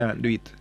can't do it.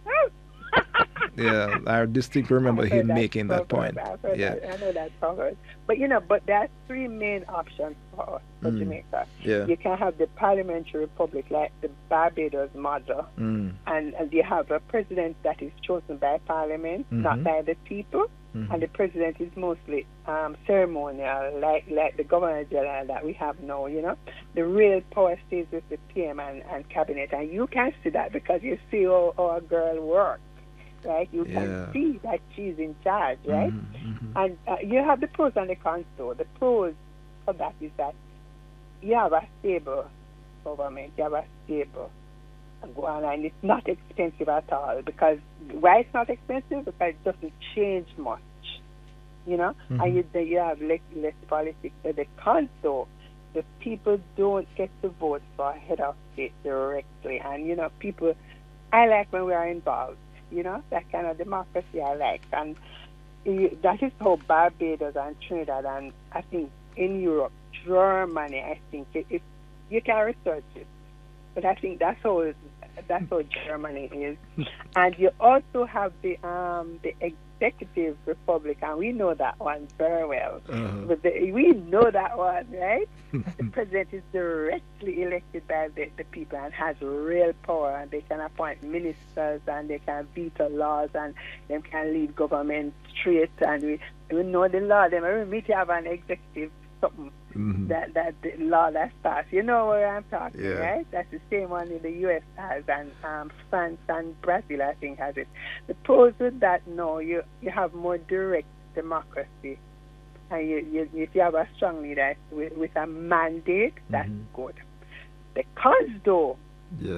Yeah, I distinctly remember I've heard him that making that proverb. point. I've heard Yeah. that. I know that proverb. But but there's three main options for us, for Mm. Jamaica. Yeah. You can have the parliamentary republic like the Barbados model, Mm. and you have a president that is chosen by parliament, not Mm-hmm. by the people, Mm-hmm. and the president is mostly ceremonial, like the governor general that we have now. The real power stays with the PM and cabinet, and you can see that because you see how our girl works, right? You can Yeah. see that she's in charge, right? Mm-hmm. Mm-hmm. And you have the pros and the cons. Though the pros for that is that you have a stable government, you have a stable go on, and it's not expensive at all. Because why it's not expensive? Because it doesn't change much, and Mm-hmm. you have less politics. But the cons, though, the people don't get to vote for head of state directly, and people. I like when we are involved. That kind of democracy I like, and that is how Barbados and Trinidad and I think in Europe, Germany. I think it you can research it, but I think that's how Germany is. And you also have the executive republic, and we know that one very well. Uh-huh. But we know that one, right? The president is directly elected by the people and has real power, and they can appoint ministers, and they can veto laws, and they can lead government straight. And we know the law. Them every meet you have an executive something Mm-hmm. that the law that's passed. You know where I'm talking, Yeah. right? That's the same one in the U.S. has, and France and Brazil, I think, has it. The pros with that, no, you have more direct democracy, and if you have a strong leader with a mandate, that's Mm-hmm. good. The cons, though, Yeah.